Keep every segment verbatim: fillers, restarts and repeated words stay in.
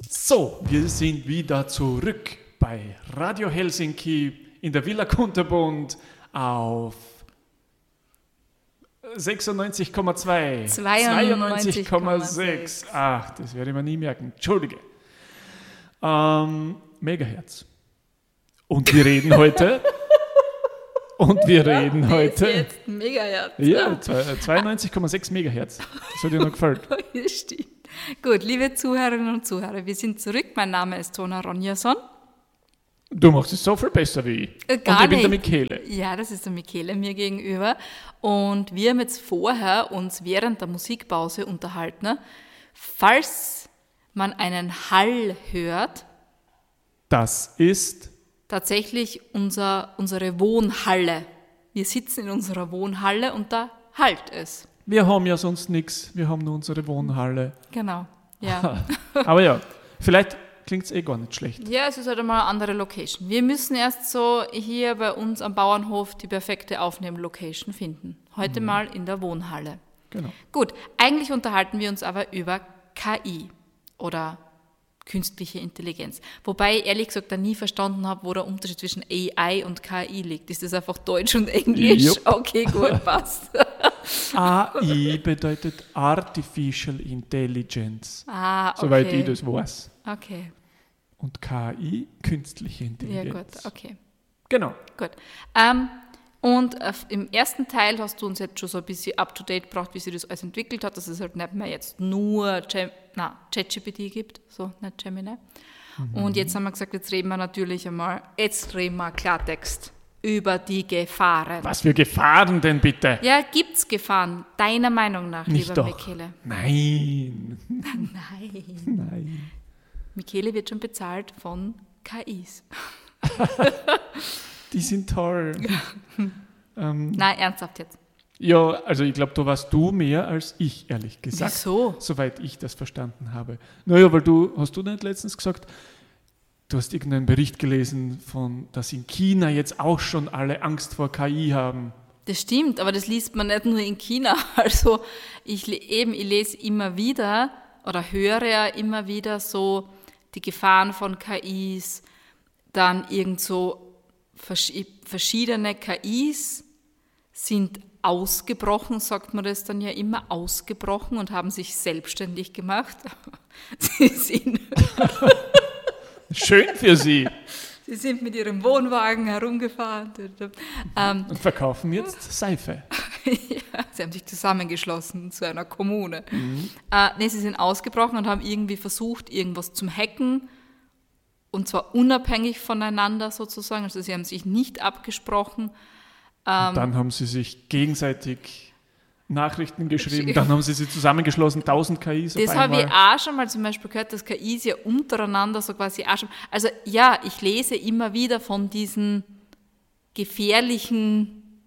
So, wir sind wieder zurück bei Radio Helsinki in der Villa Kunterbund auf sechsundneunzig Komma zwei, zweiundneunzig Komma sechs. Ach, das werde ich mir nie merken. Entschuldige. Ähm, Megahertz. Und wir reden heute... Und wir reden ja, heute... Jetzt Megahertz. Ja, zweiundneunzig Komma sechs Megahertz. Das hat dir noch gefällt. Das stimmt. Gut, liebe Zuhörerinnen und Zuhörer, wir sind zurück. Mein Name ist Tona Ronjason. Du machst es so viel besser wie ich. Äh, gar und ich bin nicht. der Michele. Ja, das ist der Michele mir gegenüber. Und wir haben jetzt vorher uns während der Musikpause unterhalten, falls man einen Hall hört. Das ist... tatsächlich unser, unsere Wohnhalle. Wir sitzen in unserer Wohnhalle und da hallt es. Wir haben ja sonst nichts. Wir haben nur unsere Wohnhalle. Genau, ja. Aber ja, vielleicht klingt es eh gar nicht schlecht. Ja, es ist halt einmal eine andere Location. Wir müssen erst so hier bei uns am Bauernhof die perfekte Aufnehmen-Location finden. Heute mhm. mal in der Wohnhalle. Genau. Gut, eigentlich unterhalten wir uns aber über K I oder künstliche Intelligenz. Wobei ich ehrlich gesagt da nie verstanden habe, wo der Unterschied zwischen A I und K I liegt. Ist das einfach Deutsch und Englisch? Jupp. Okay, gut, passt. A I bedeutet Artificial Intelligence. Ah, okay. Soweit ich das weiß. Okay. Und K I, künstliche Intelligenz. Ja, gut, okay. Genau. Gut. Ähm, und äh, im ersten Teil hast du uns jetzt schon so ein bisschen up-to-date gebracht, wie sich das alles entwickelt hat, dass es halt nicht mehr jetzt nur Gem- na, ChatGPT gibt, so nicht Gemini. Mhm. Und jetzt haben wir gesagt, jetzt reden wir natürlich einmal, jetzt reden wir Klartext über die Gefahren. Was für Gefahren denn bitte? Ja, gibt's Gefahren, deiner Meinung nach, Nicht lieber doch. Michele? Nein. Nein. Nein. Michele wird schon bezahlt von K Is. Die sind toll. ähm, Nein, ernsthaft jetzt. ja, also ich glaube, da warst du mehr als ich, ehrlich gesagt. Wieso? Soweit ich das verstanden habe. Naja, weil du, hast du nicht letztens gesagt, du hast irgendeinen Bericht gelesen, von, dass in China jetzt auch schon alle Angst vor K I haben. Das stimmt, aber das liest man nicht nur in China. Also ich eben, ich lese immer wieder oder höre ja immer wieder so die Gefahren von K Is, dann irgend so verschiedene K Is sind ausgebrochen, sagt man das dann ja immer, ausgebrochen und haben sich selbstständig gemacht. Sie sind Schön für sie. Sie sind mit ihrem Wohnwagen herumgefahren. Ähm, Und verkaufen jetzt Seife. ja, sie haben sich zusammengeschlossen zu einer Kommune. Mhm. Äh, nee, sie sind ausgebrochen und haben irgendwie versucht, irgendwas zum Hacken. Und zwar unabhängig voneinander sozusagen. Also sie haben sich nicht abgesprochen. Ähm, dann haben sie sich gegenseitig Nachrichten geschrieben, dann haben sie sie zusammengeschlossen, tausend K Is auf Das einmal. habe ich auch schon mal zum Beispiel gehört, dass K Is ja untereinander so quasi auch schon... Also ja, ich lese immer wieder von diesen gefährlichen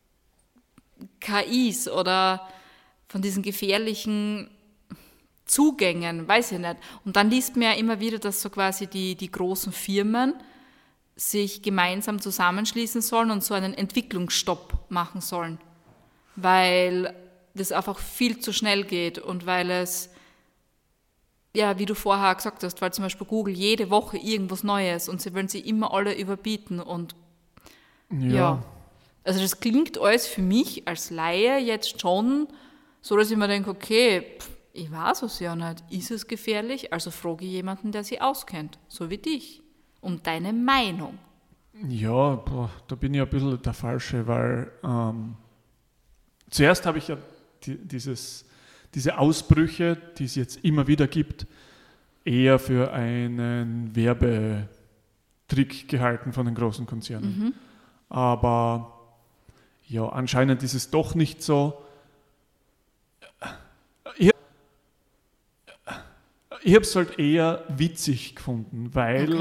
K Is oder von diesen gefährlichen Zugängen, weiß ich nicht. Und dann liest man ja immer wieder, dass so quasi die, die großen Firmen sich gemeinsam zusammenschließen sollen und so einen Entwicklungsstopp machen sollen. Weil das einfach viel zu schnell geht und weil es, ja, wie du vorher gesagt hast, weil zum Beispiel Google jede Woche irgendwas Neues und sie wollen sie immer alle überbieten und ja. ja. Also das klingt alles für mich als Laie jetzt schon so, dass ich mir denke, okay, pff, ich weiß es ja nicht, ist es gefährlich? Also frage ich jemanden, der sich auskennt, so wie dich, um deine Meinung. Ja, boah, da bin ich ein bisschen der Falsche, weil ähm, zuerst habe ich ja die, dieses, diese Ausbrüche, die es jetzt immer wieder gibt, eher für einen Werbetrick gehalten von den großen Konzernen. Mhm. Aber ja, anscheinend ist es doch nicht so. Ich, ich habe es halt eher witzig gefunden, weil